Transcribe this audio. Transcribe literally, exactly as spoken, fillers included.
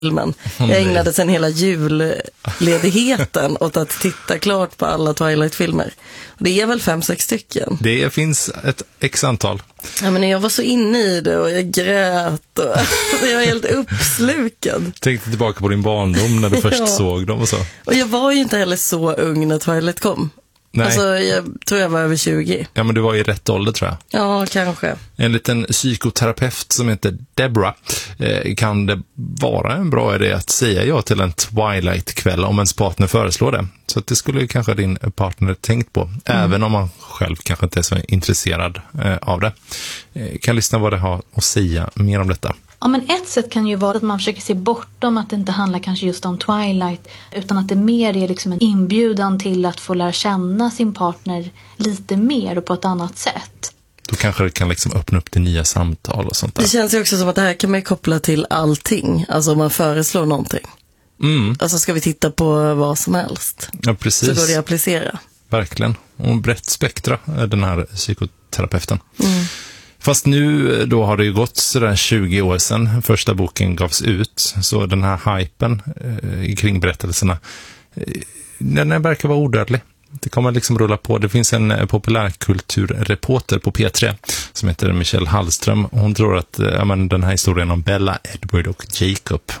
filmen. Jag ägnade sen hela julledigheten åt att titta klart på alla Twilight-filmer. Och det är väl fem, sex stycken. Det finns ett x antal. Ja, men jag var så inne i det och jag grät och jag var helt uppslukad. Tänkte tillbaka på din barndom när du först ja. såg dem och så. Och jag var ju inte heller så ung när Twilight kom. Nej. Alltså, jag tror jag var över tjugo. Ja, men du var i rätt ålder, tror jag. Ja, kanske. En liten psykoterapeut som heter Deborah. Eh, kan det vara en bra idé att säga ja till en Twilight-kväll om ens partner föreslår det? Så att det skulle kanske din partner tänkt på. Mm. Även om man själv kanske inte är så intresserad eh, av det. Eh, kan lyssna vad det har att säga mer om detta. Ja, men ett sätt kan ju vara att man försöker se bortom att det inte handlar kanske just om Twilight, utan att det mer är liksom en inbjudan till att få lära känna sin partner lite mer och på ett annat sätt. Då kanske det kan liksom öppna upp till nya samtal och sånt där. Det känns ju också som att det här kan man ju koppla till allting. Alltså om man föreslår någonting. Mm. Alltså ska vi titta på vad som helst. Ja, precis. Så går det att applicera. Verkligen. Och brett spektra är den här psykoterapeuten. Mm. Fast nu då har det ju gått sådär tjugo år sedan första boken gavs ut. Så den här hypen eh, kring berättelserna, eh, den verkar vara odödlig. Det kommer liksom rulla på. Det finns en populärkulturreporter på P tre som heter Michelle Hallström. Hon tror att ja, men den här historien om Bella, Edward och Jacob